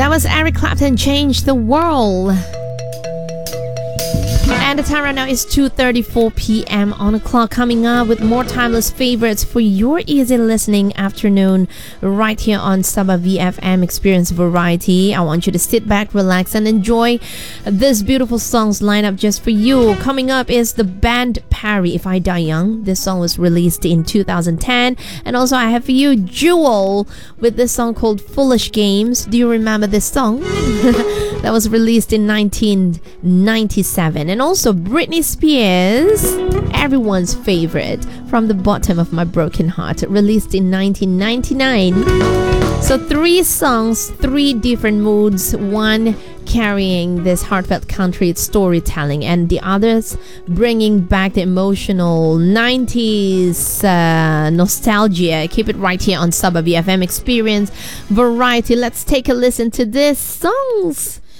That was Eric Clapton, Change the World. And the time right now is 2:34 p.m. on the clock. Coming up with more timeless favorites for your easy listening afternoon right here on Sabah VFM Experience Variety. I want you to sit back, relax, and enjoy this beautiful songs lineup just for you. Coming up is the band Parry, If I Die Young. This song was released in 2010. And also I have for you Jewel with this song called Foolish Games. Do you remember this song? That was released in 1997. And also Britney Spears, everyone's favorite, From the Bottom of My Broken Heart, released in 1999. So 3 songs, 3 different moods, one carrying this heartfelt country storytelling and the others bringing back the emotional 90s nostalgia. Keep it right here on Sabah VFM Experience Variety. Let's take a listen to these songs.